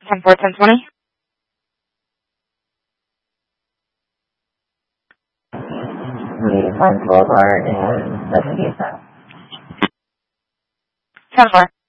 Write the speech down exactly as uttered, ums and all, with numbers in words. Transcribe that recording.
ten four, ten twenty. The front door and the ten four. ten four.